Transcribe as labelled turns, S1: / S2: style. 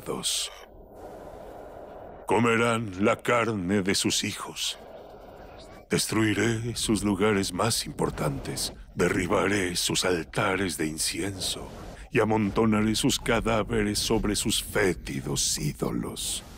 S1: pecados. Comerán la carne de sus hijos. Destruiré sus lugares más importantes, derribaré sus altares de incienso y amontonaré sus cadáveres sobre sus fétidos ídolos.